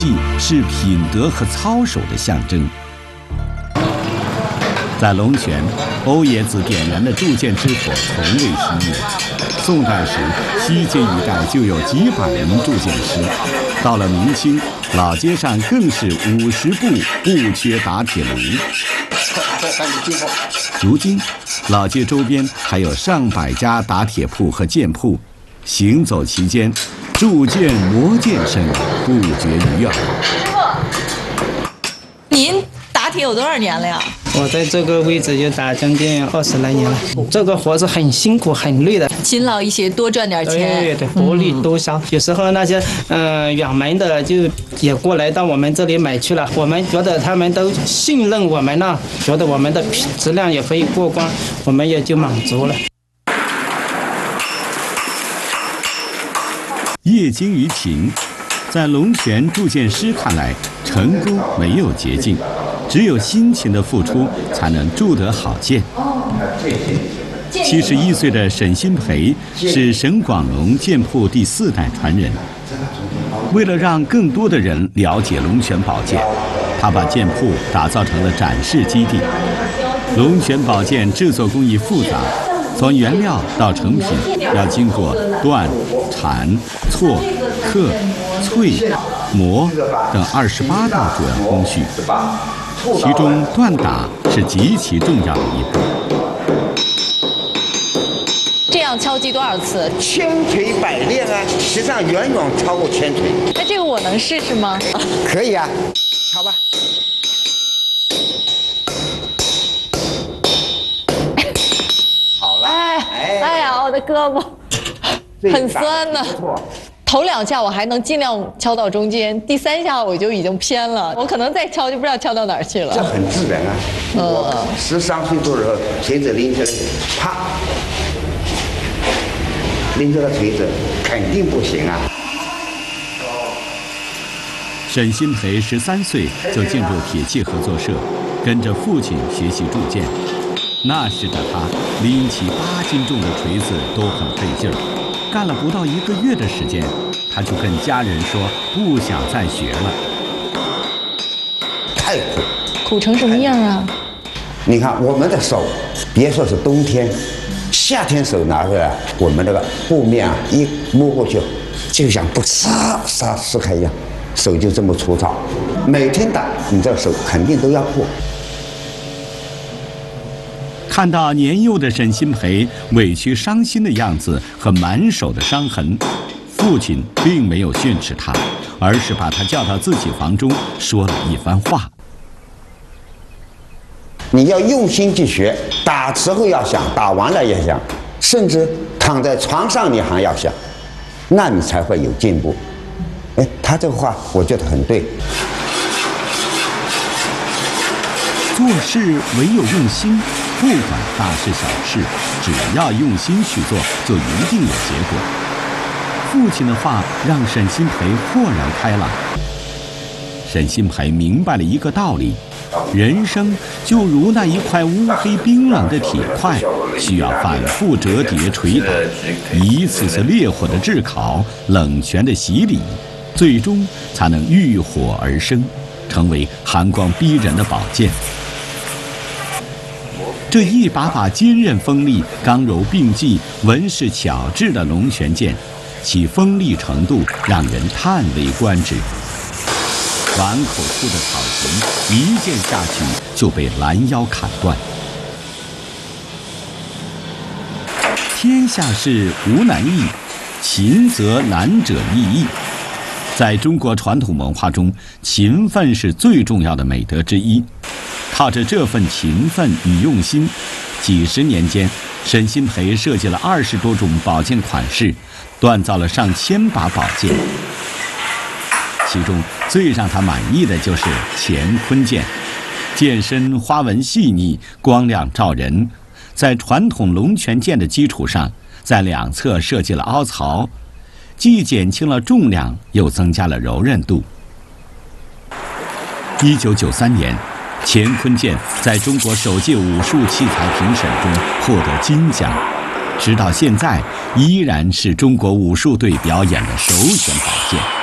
是品德和操守的象征。在龙泉，欧冶子点燃的铸剑之火从未熄灭。宋代时，西街一带就有几百名铸剑师。到了明清，老街上更是50步不缺打铁炉。如今，老街周边还有上百家打铁铺和剑铺，行走其间，铸剑磨剑声不绝于耳。 您打铁有多少年了呀？ 我在这个位置就打将近20来年了。这个活是很辛苦、很累的， 勤劳一些，多赚点钱。 对，薄利多销。有时候那些远门的就也过来到我们这里买去了。我们觉得他们都信任我们了，觉得我们的质量也可以过关，我们也就满足了。 业精于勤，在龙泉铸剑师看来，成功没有捷径，只有辛勤的付出，才能铸得好剑。71岁的沈新培是沈广龙剑铺第4代传人。为了让更多的人了解龙泉宝剑，他把剑铺打造成了展示基地。龙泉宝剑制作工艺复杂，从原料到成品要经过锻、缠、错、刻、淬、磨等28道主要工序，其中锻打是极其重要的一步。 这样敲击多少次？ 千锤百炼啊，实际上远远超过千锤。 那这个我能试试吗？ 可以啊，敲吧。好了。 哎呀，我的胳膊很酸呢。头2下我还能尽量敲到中间，第3下我就已经偏了，我可能再敲就不知道敲到哪儿去了。 这很自然啊。我13岁多的时候，锤子拎起来，啪，拎这个锤子肯定不行啊。 沈新培13岁就进入铁器合作社，跟着父亲学习铸剑。那时的他拎起8斤重的锤子都很费劲儿，干了不到1个月的时间，他就跟家人说不想再学了。 太苦， 苦成什么样啊？ 你看我们的手，别说是冬天，夏天手拿出来，我们这个布面啊，一摸过去，就像不撕开一样，手就这么粗糙。每天打，你这手肯定都要破。 看到年幼的沈新培委屈伤心的样子和满手的伤痕，父亲并没有训斥他，而是把他叫到自己房中说了一番话。 你要用心去学，打时候要想，打完了也想，甚至躺在床上你还要想，那你才会有进步。哎，他这个话我觉得很对。 做事唯有用心，不管大事小事，只要用心去做，就一定有结果。父亲的话让沈新培豁然开朗。沈新培明白了一个道理：人生就如那一块乌黑冰冷的铁块，需要反复折叠捶打，一次次烈火的炙烤，冷泉的洗礼，最终才能浴火而生，成为寒光逼人的宝剑。这一把把坚韧锋利、刚柔并济、纹饰巧致的龙泉剑，其锋利程度让人叹为观止。碗口粗的草席，一剑下去就被拦腰砍断。天下事无难易，勤则难者易易。在中国传统文化中，勤奋是最重要的美德之一。靠着这份勤奋与用心，几十年间，沈新培设计了20多种宝剑款式，锻造了上千把宝剑。其中最让他满意的就是乾坤剑，剑身花纹细腻，光亮照人。在传统龙泉剑的基础上，在两侧设计了凹槽，既减轻了重量，又增加了柔韧度。1993年，乾坤剑在中国首届武术器材评审中获得金奖，直到现在依然是中国武术队表演的首选宝剑。